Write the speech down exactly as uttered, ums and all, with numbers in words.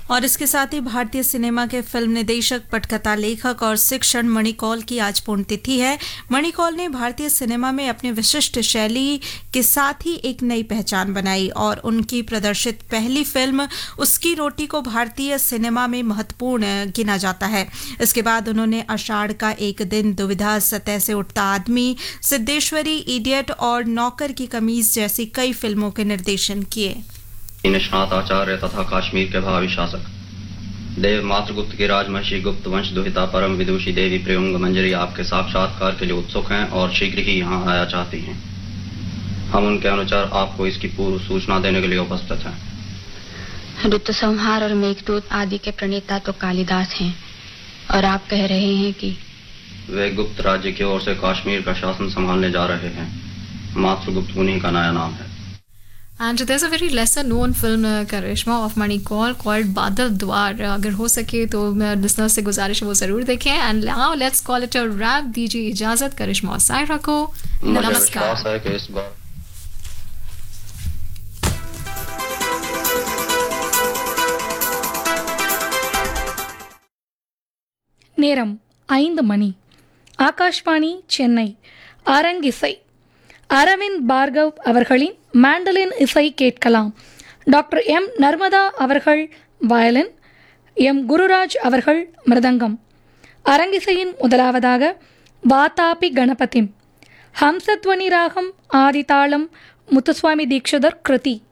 और इसके साथ ही भारतीय सिनेमा के फिल्म निदेशक, पटकथा लेखक और शिक्षण मणि कौल की आज पुण्यतिथि है। मणि कौल ने भारतीय सिनेमा में अपनी विशिष्ट शैली के साथ ही एक नई पहचान बनाई और उनकी प्रदर्शित पहली फिल्म उसकी रोटी को भारतीय सिनेमा में महत्वपूर्ण गिना जाता है। इसके बाद उन्होंने आषाढ़ का एक दिन, दुविधा, सतह से उठता आदमी, सिद्धेश्वरी, इडियट और नौकर की कमीज जैसी कई फिल्मों के निर्देशन किए। निष्णात आचार्य तथा कश्मीर के भावी शासक देव मातृगुप्त की राजमहिषी गुप्त वंश दुहिता परम विदुषी देवी प्रियंग मंजरी आपके साक्षात्कार के लिए उत्सुक हैं और शीघ्र ही यहाँ आया चाहती हैं। हम उनके अनुसार आपको इसकी पूर्व सूचना देने के लिए उपस्थित हैं। ऋतु संहार और मेघदूत आदि के प्रणेता तो कालिदास हैं और आप कह रहे हैं कि वे गुप्त राज्य की ओर से कश्मीर का शासन संभालने जा रहे हैं। मातृगुप्त उन्हीं का नया नाम है। And there's a very lesser known film uh, Karishma of Mani Kaul called बादल द्वार। अगर हो सके तो मैं लिसनर्स से गुजारिश है वो ज़रूर देखें। And now let's call it a wrap। दीजिए इजाज़त करिश्मा और सायरा को। नमस्कार। है कि इस बार நேரம் ஐந்து மணி. ஆகாஷ்வாணி சென்னை. அரங்கிசை. அரவிந்த் பார்கவ் அவர்களின் மாண்டலின் இசை கேட்கலாம். டாக்டர் எம் நர்மதா அவர்கள் வயலின், எம் குருராஜ் அவர்கள் மிருதங்கம். அரங்கிசையின் முதலாவதாக வாதாபி கணபதிம், ஹம்சத்வனி ராகம், ஆதிதாளம், முத்துசுவாமி தீக்ஷிதர் கிருதி.